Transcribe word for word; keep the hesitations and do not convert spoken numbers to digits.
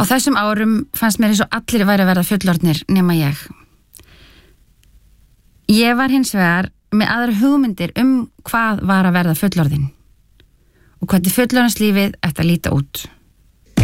Á þessum árum fannst mér eins og allir væri að verða fullorðnir nema ég. Ég var hins vegar með aðra hugmyndir um hvað var að verða fullorðin og hvernig fullorðinslífið ætti að líta út.